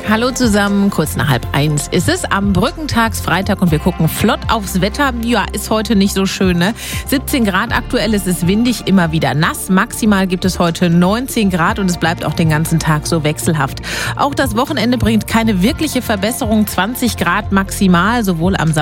Hallo zusammen, kurz nach 12:30 ist es am Brückentagsfreitag und wir gucken flott aufs Wetter. Ja, ist heute nicht so schön, ne? 17 Grad aktuell, es ist windig, immer wieder nass. Maximal gibt es heute 19 Grad und es bleibt auch den ganzen Tag so wechselhaft. Auch das Wochenende bringt keine wirkliche Verbesserung, 20 Grad maximal, sowohl am